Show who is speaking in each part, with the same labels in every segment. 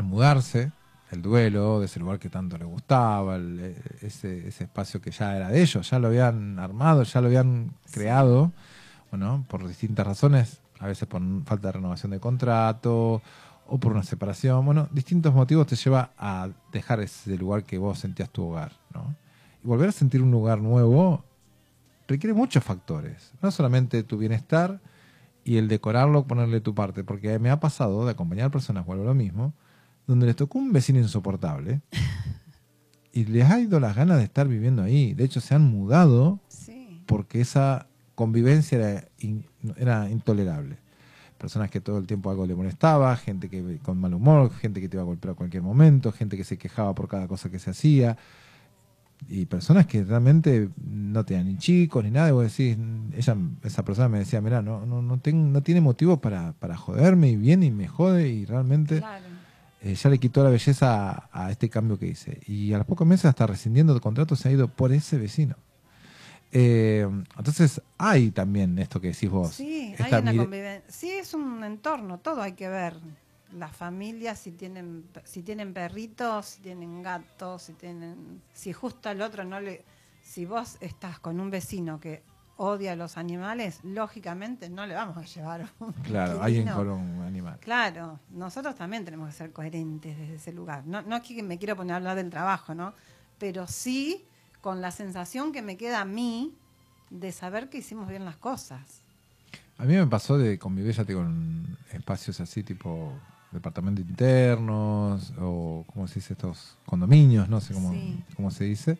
Speaker 1: al mudarse, el duelo de ese lugar que tanto le gustaba, ese espacio que ya era de ellos, ya lo habían armado, ya lo habían creado, bueno, por distintas razones, a veces por falta de renovación de contrato o por una separación, bueno, distintos motivos te lleva a dejar ese lugar que vos sentías tu hogar, ¿no? Y volver a sentir un lugar nuevo requiere muchos factores, no solamente tu bienestar y el decorarlo, ponerle tu parte, porque me ha pasado de acompañar personas, vuelvo a lo mismo, donde les tocó un vecino insoportable y les ha ido las ganas de estar viviendo ahí. De hecho, se han mudado porque esa convivencia era intolerable. Personas que todo el tiempo algo le molestaba, gente que con mal humor, gente que te iba a golpear a cualquier momento, gente que se quejaba por cada cosa que se hacía, y personas que realmente no tenían ni chicos ni nada. Y vos decís, esa persona me decía, mirá, no tiene motivo para joderme, y viene y me jode, y realmente ya le quitó la belleza a este cambio que hice. Y a los pocos meses, hasta rescindiendo el contrato, se ha ido por ese vecino. Entonces hay también esto que decís vos.
Speaker 2: Sí, hay una convivencia. Sí, es un entorno, todo hay que ver. Las familias, si tienen perritos, si tienen gatos, si justo al otro si vos estás con un vecino que odia a los animales, lógicamente no le vamos a llevar un
Speaker 1: alguien con un animal.
Speaker 2: Claro, nosotros también tenemos que ser coherentes desde ese lugar. No es que me quiero poner a hablar del trabajo, ¿no? Pero sí con la sensación que me queda a mí de saber que hicimos bien las cosas.
Speaker 1: A mí me pasó de convivir, ya te digo, en espacios así tipo departamentos internos, o ¿cómo se dice? Estos condominios, no sé cómo se dice.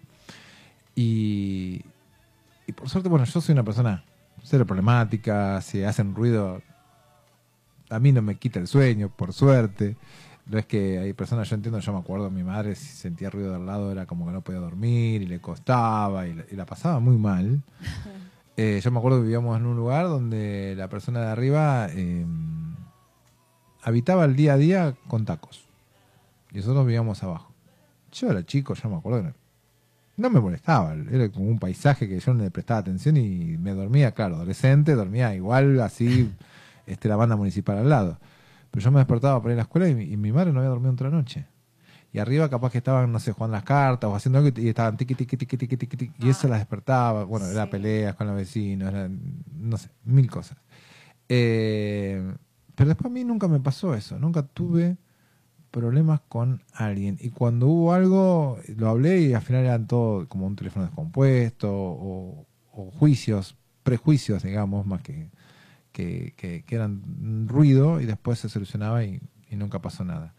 Speaker 1: Y por suerte, bueno, yo soy una persona cero problemática. Si hacen ruido, a mí no me quita el sueño, por suerte. No es que hay personas, yo entiendo, yo me acuerdo, mi madre, si sentía ruido del lado, era como que no podía dormir y le costaba y la pasaba muy mal. Yo me acuerdo que vivíamos en un lugar donde la persona de arriba habitaba el día a día con tacos, y nosotros vivíamos abajo. Yo era chico, yo me acuerdo que no me molestaba, era como un paisaje que yo no le prestaba atención, y me dormía, claro, adolescente, dormía igual así, la banda municipal al lado. Pero yo me despertaba para ir a la escuela y mi madre no había dormido otra noche. Y arriba capaz que estaban, no sé, jugando las cartas o haciendo algo, y estaban tiqui, tiqui, tiqui, tiqui, tiqui, tiqui, y eso las despertaba. Bueno, era peleas con los vecinos, era, no sé, mil cosas. Pero después a mí nunca me pasó eso, nunca tuve problemas con alguien. Y cuando hubo algo, lo hablé, y al final eran todo como un teléfono descompuesto o prejuicios, digamos, más que eran ruido, y después se solucionaba y nunca pasó nada.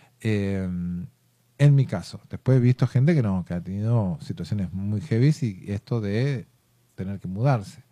Speaker 1: En mi caso, después he visto gente que ha tenido situaciones muy heavy, y esto de tener que mudarse.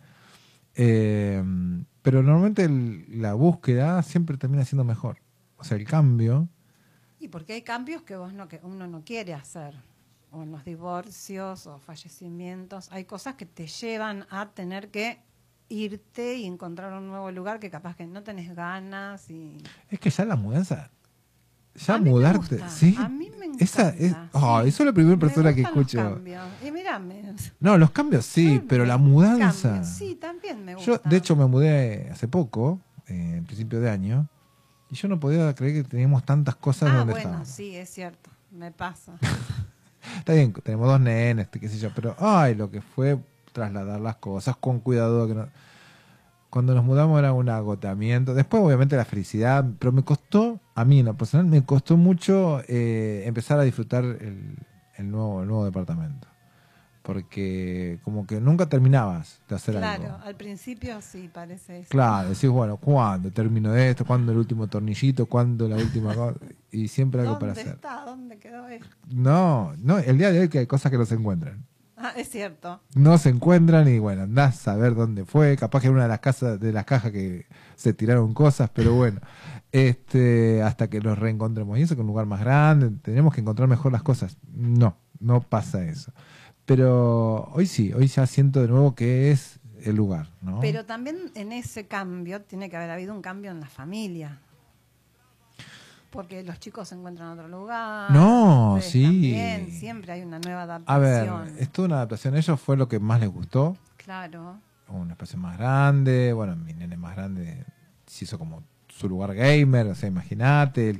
Speaker 1: Pero normalmente la búsqueda siempre termina siendo mejor. O sea, el cambio.
Speaker 2: Y porque hay cambios que uno no quiere hacer. O en los divorcios o fallecimientos. Hay cosas que te llevan a tener que irte y encontrar un nuevo lugar que capaz que no tenés ganas.
Speaker 1: Es que ya la mudanza, ya mudarte, sí.
Speaker 2: A mí me encanta.
Speaker 1: Eso es la primera persona que escucho.
Speaker 2: Y mirame.
Speaker 1: No, los cambios sí, pero la mudanza.
Speaker 2: Cambios, sí, también me gusta.
Speaker 1: Yo, de hecho, me mudé hace poco, en principio de año, y yo no podía creer que teníamos tantas cosas donde estábamos.
Speaker 2: Sí, es cierto, me pasa.
Speaker 1: Está bien, tenemos 2 nenes, qué sé yo, pero lo que fue trasladar las cosas con cuidado. Cuando nos mudamos era un agotamiento. Después, obviamente, la felicidad, pero me costó, a mí en lo personal, me costó mucho empezar a disfrutar el nuevo departamento. Porque como que nunca terminabas de hacer algo.
Speaker 2: Claro, al principio sí parece eso.
Speaker 1: Claro, decís, bueno, ¿cuándo termino esto? ¿Cuándo el último tornillito? ¿Cuándo la última cosa? Y siempre algo para hacer.
Speaker 2: ¿Dónde está? ¿Dónde quedó esto?
Speaker 1: No, el día de hoy que hay cosas que no se encuentran.
Speaker 2: Es cierto.
Speaker 1: No se encuentran, y bueno, andás a ver dónde fue. Capaz que en una de las cajas que se tiraron cosas, pero bueno, hasta que los reencontremos. Y eso, que un lugar más grande, tenemos que encontrar mejor las cosas. No pasa eso. Pero hoy ya siento de nuevo que es el lugar, ¿no?
Speaker 2: Pero también en ese cambio tiene que haber habido un cambio en la familia. Porque los chicos se encuentran en otro lugar.
Speaker 1: No, sí.
Speaker 2: También, siempre hay una nueva adaptación.
Speaker 1: A ver, es toda una adaptación. Ellos fue lo que más les gustó.
Speaker 2: Claro.
Speaker 1: Un espacio más grande. Bueno, mi nene más grande se hizo como su lugar gamer. O sea, imagínate.